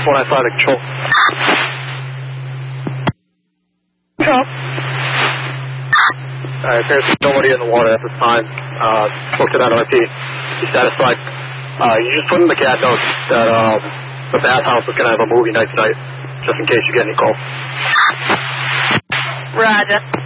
495 to control. Control. Alright, there's nobody in the water at this time. Spoke to that RP. He's satisfied. You just put in the cat notes that the bathhouse is going to have a movie night tonight, just in case you get any calls. Roger.